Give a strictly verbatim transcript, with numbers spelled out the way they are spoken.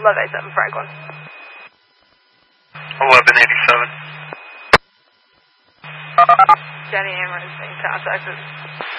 Love eighty-seven Franklin. eleven eighty-seven. Jenny Amber has been contacted.